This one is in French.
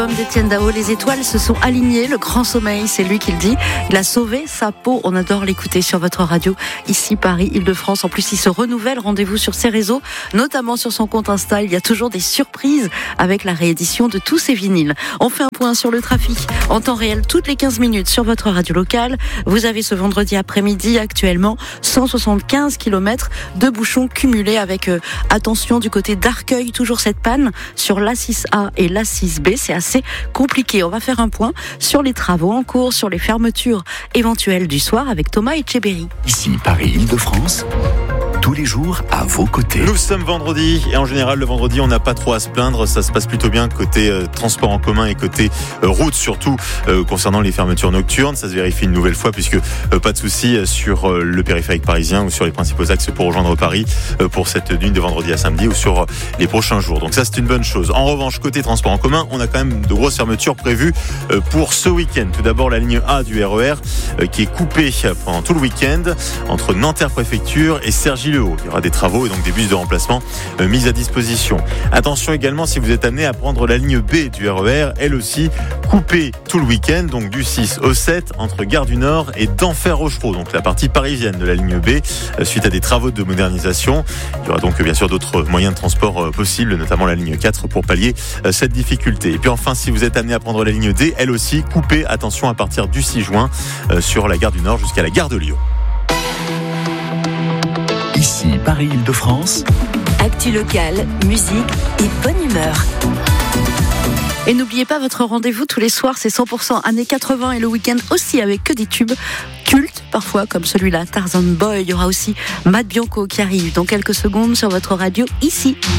Comme d'Étienne Dao, les étoiles se sont alignées, le grand sommeil, c'est lui qui le dit. Il a sauvé sa peau, on adore l'écouter sur votre radio, ici Paris, Île-de-France. En plus, il se renouvelle, rendez-vous sur ses réseaux, notamment sur son compte Insta. Il y a toujours des surprises avec la réédition de tous ses vinyles. On fait un point sur le trafic en temps réel toutes les 15 minutes sur votre radio locale. Vous avez ce vendredi après-midi actuellement 175 km de bouchons cumulés avec, attention, du côté d'Arcueil, toujours cette panne sur l'A6A et l'A6B. C'est assez compliqué. On va faire un point sur les travaux en cours, sur les fermetures éventuelles du soir avec Thomas Etcheberry. Ici Paris, Île-de-France. Tous les jours à vos côtés. Nous sommes vendredi et en général le vendredi on n'a pas trop à se plaindre, ça se passe plutôt bien côté transport en commun et côté route, surtout concernant les fermetures nocturnes. Ça se vérifie une nouvelle fois puisque pas de souci sur le périphérique parisien ou sur les principaux axes pour rejoindre Paris pour cette nuit de vendredi à samedi ou sur les prochains jours. Donc ça c'est une bonne chose. En revanche, côté transport en commun, on a quand même de grosses fermetures prévues pour ce week-end. Tout d'abord la ligne A du RER qui est coupée pendant tout le week-end entre Nanterre-Préfecture et Cergy-le-Haut. Il y aura des travaux et donc des bus de remplacement mis à disposition. Attention également si vous êtes amené à prendre la ligne B du RER, elle aussi coupée tout le week-end, donc du 6 au 7 entre Gare du Nord et d'Enfer-Rochereau, donc la partie parisienne de la ligne B, suite à des travaux de modernisation. Il y aura donc bien sûr d'autres moyens de transport possibles, notamment la ligne 4 pour pallier cette difficulté. Et puis enfin, si vous êtes amené à prendre la ligne D, elle aussi coupée, attention, à partir du 6 juin sur la Gare du Nord jusqu'à la Gare de Lyon. Ici Paris, Île-de-France. Actu locale, musique et bonne humeur. Et n'oubliez pas votre rendez-vous tous les soirs, c'est 100% années 80 et le week-end aussi avec que des tubes cultes, parfois comme celui-là, Tarzan Boy. Il y aura aussi Matt Bianco qui arrive dans quelques secondes sur votre radio ici.